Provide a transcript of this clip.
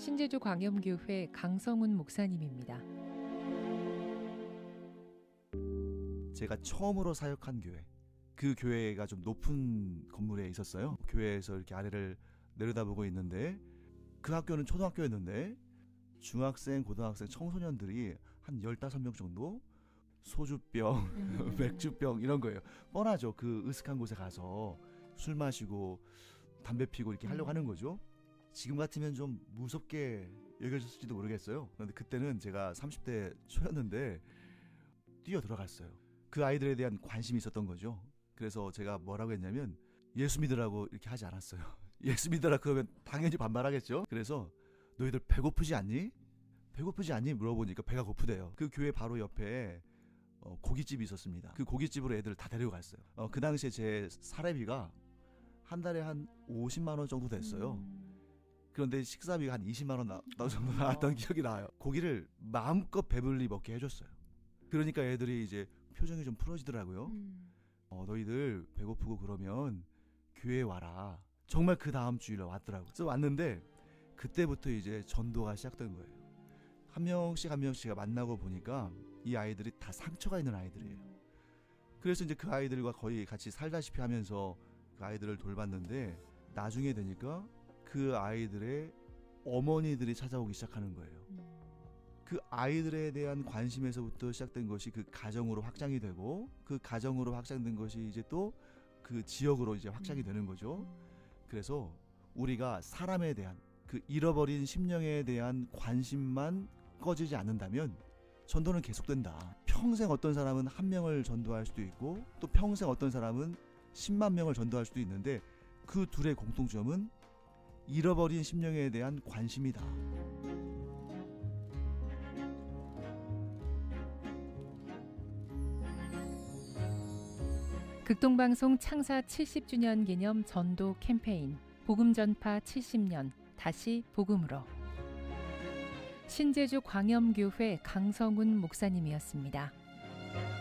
신제주 광염교회 강성훈 목사님입니다. 제가 처음으로 사역한 교회, 그 교회가 좀 높은 건물에 있었어요. 교회에서 이렇게 아래를 내려다보고 있는데, 그 학교는 초등학교였는데 중학생, 고등학생, 청소년들이 한 15명 정도 소주병, 맥주병 이런 거예요. 뻔하죠. 그 으슥한 곳에 가서 술 마시고 담배 피고 이렇게 하려고 하는 거죠. 지금 같으면 좀 무섭게 여겨졌을지도 모르겠어요. 그런데 그때는 제가 30대 초였는데 뛰어 들어갔어요. 그 아이들에 대한 관심이 있었던 거죠. 그래서 제가 뭐라고 했냐면, 예수 믿으라고 이렇게 하지 않았어요. 예수 믿으라 그러면 당연히 반발하겠죠. 그래서 너희들 배고프지 않니? 배고프지 않니? 물어보니까 배가 고프대요. 그 교회 바로 옆에 고깃집이 있었습니다. 그 고깃집으로 애들을 다 데리고 갔어요. 그 당시에 제 사례비가 한 달에 한 50만 원 정도 됐어요. 그런데 식사비가 한 20만 원 정도 나왔던 기억이 나요. 고기를 마음껏 배불리 먹게 해줬어요. 그러니까 애들이 이제 표정이 좀 풀어지더라고요. 너희들 배고프고 그러면 교회에 와라. 정말 그 다음 주일에 왔더라고요. 그래서 왔는데 그때부터 이제 전도가 시작된 거예요. 한 명씩 한 명씩 만나고 보니까 이 아이들이 다 상처가 있는 아이들이에요. 그래서 이제 그 아이들과 거의 같이 살다시피 하면서 그 아이들을 돌봤는데, 나중에 되니까 그 아이들의 어머니들이 찾아오기 시작하는 거예요. 그 아이들에 대한 관심에서부터 시작된 것이 그 가정으로 확장이 되고, 그 가정으로 확장된 것이 이제 또 그 지역으로 이제 확장이 되는 거죠. 그래서 우리가 사람에 대한, 그 잃어버린 심령에 대한 관심만 꺼지지 않는다면 전도는 계속된다. 평생 어떤 사람은 1명을 전도할 수도 있고, 또 평생 어떤 사람은 10만 명을 전도할 수도 있는데, 그 둘의 공통점은 잃어버린 심령에 대한 관심이다. 극동방송 창사 70주년 기념 전도 캠페인 복음 전파 70년 다시 복음으로, 신제주 광염교회 강성훈 목사님이었습니다.